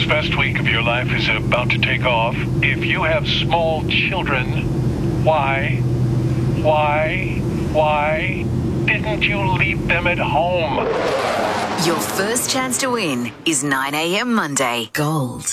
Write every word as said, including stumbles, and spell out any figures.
best week of your life is about to take off. If you have small children, why, why, why didn't you leave them at home? Your first chance to win is nine a.m. Monday. Gold.